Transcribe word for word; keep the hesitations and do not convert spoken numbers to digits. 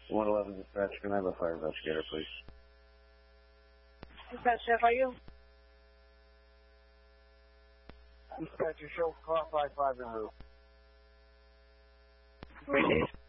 one eleven dispatch, can I have a fire investigator, please? Dispatch, Chef, are you? Dispatcher, show car five five en route. Ready.